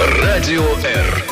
Радио Р.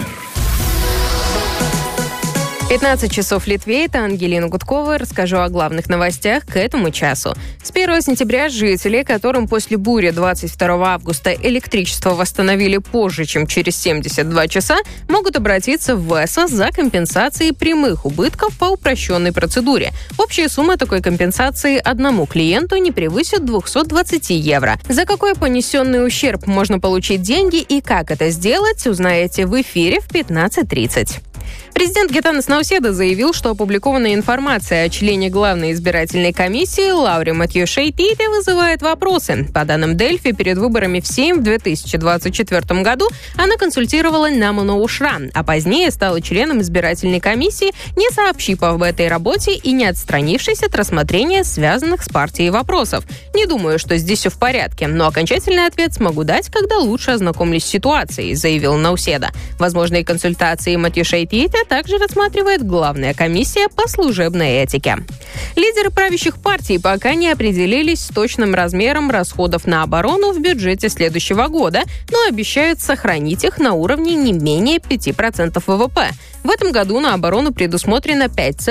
15 часов в Литве. Это Ангелина Гудкова. Расскажу о главных новостях к этому часу. С 1 сентября жители, которым после бури 22 августа электричество восстановили позже, чем через 72 часа, могут обратиться в ВЭСО за компенсацией прямых убытков по упрощенной процедуре. Общая сумма такой компенсации одному клиенту не превысит 220 евро. За какой понесенный ущерб можно получить деньги и как это сделать, узнаете в эфире в 15:30. Президент Гитанас Науседа заявил, что опубликованная информация о члене Главной избирательной комиссии Лауре Матьюшайтите вызывает вопросы. По данным Дельфи, перед выборами в Сейм в 2024 году она консультировала Намуна Ушра, а позднее стала членом избирательной комиссии, не сообщив об этой работе и не отстранившись от рассмотрения связанных с партией вопросов. Не думаю, что здесь все в порядке, но окончательный ответ смогу дать, когда лучше ознакомлюсь с ситуацией, заявил Науседа. Возможные консультации Матьюшайтите также рассматривает Главная комиссия по служебной этике. Лидеры правящих партий пока не определились с точным размером расходов на оборону в бюджете следующего года, но обещают сохранить их на уровне не менее 5% ВВП. В этом году на оборону предусмотрено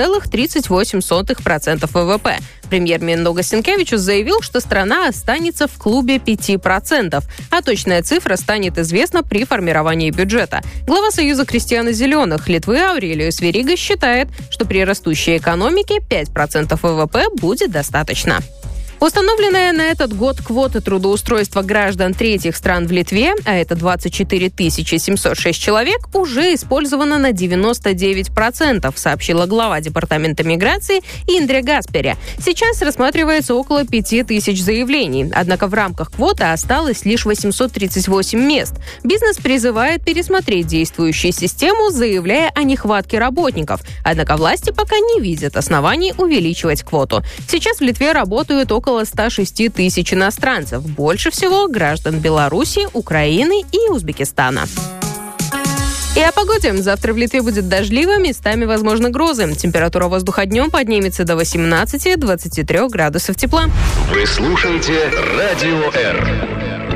5,38% ВВП. Премьер Миндаугас Синкевичус заявил, что страна останется в клубе 5%, а точная цифра станет известна при формировании бюджета. Глава Союза крестьян-зеленых Литвы Аурелиус Верига считает, что при растущей экономике 5% ВВП будет достаточно. Установленная на этот год квота трудоустройства граждан третьих стран в Литве, а это 24 706 человек, уже использована на 99%, сообщила глава Департамента миграции Индре Гаспери. Сейчас рассматривается около 5000 заявлений, однако в рамках квоты осталось лишь 838 мест. Бизнес призывает пересмотреть действующую систему, заявляя о нехватке работников, однако власти пока не видят оснований увеличивать квоту. Сейчас в Литве работают около 106 тысяч иностранцев. Больше всего граждан Беларуси, Украины и Узбекистана. И о погоде. Завтра в Литве будет дождливо, местами возможны грозы. Температура воздуха днем поднимется до 18-23 градусов тепла. Вы слушаете Радио Р.